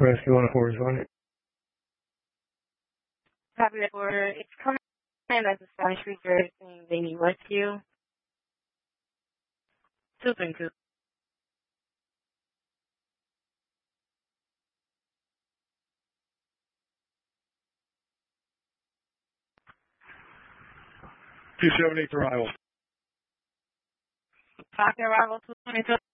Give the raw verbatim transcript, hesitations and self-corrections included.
Rescue one oh four is on it. Copy that order. It's coming in as a Spanish speaker saying they need rescue. Two things. two seventy-eight arrival. Copy arrival two twenty-two.